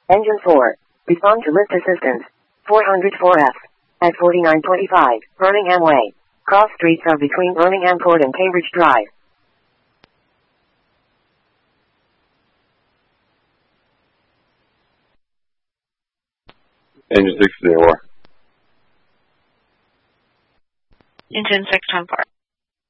Engine 4. Respond to lift assistance. 404F. At 4925, Birmingham Way. Cross streets are between Birmingham Court and Cambridge Drive. Engine 6 to the OR. Engine 6 10-4.